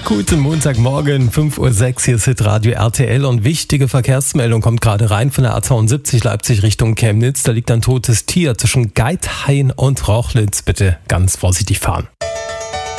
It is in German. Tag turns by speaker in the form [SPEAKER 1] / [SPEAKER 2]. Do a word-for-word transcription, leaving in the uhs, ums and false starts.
[SPEAKER 1] Guten Montagmorgen, fünf Uhr sechs, hier ist Hitradio R T L und wichtige Verkehrsmeldung kommt gerade rein von der A zweiundsiebzig Leipzig Richtung Chemnitz. Da liegt ein totes Tier zwischen Geithain und Rochlitz. Bitte ganz vorsichtig fahren.